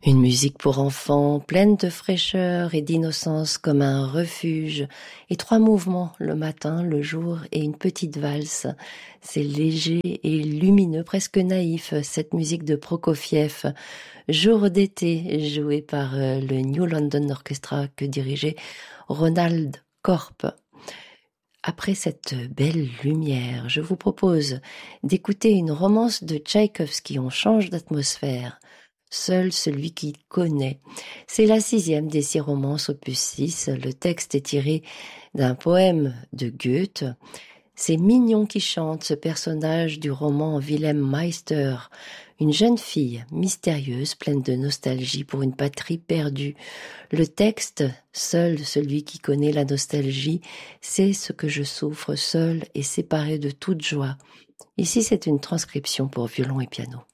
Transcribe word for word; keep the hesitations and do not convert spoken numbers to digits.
Une musique pour enfants, pleine de fraîcheur et d'innocence comme un refuge, et trois mouvements, le matin, le jour et une petite valse. C'est léger et lumineux, presque naïf, cette musique de Prokofiev. Jour d'été, jouée par le New London Orchestra que dirigeait Ronald Korp. Après cette belle lumière, je vous propose d'écouter une romance de Tchaïkovski. On change d'atmosphère. Seul celui qui connaît. C'est la sixième des six romances opus six. Le texte est tiré d'un poème de Goethe. C'est Mignon qui chante, ce personnage du roman Wilhelm Meister, une jeune fille mystérieuse, pleine de nostalgie pour une patrie perdue. Le texte, seul celui qui connaît la nostalgie, sait ce que je souffre seul et séparé de toute joie. Ici, c'est une transcription pour violon et piano.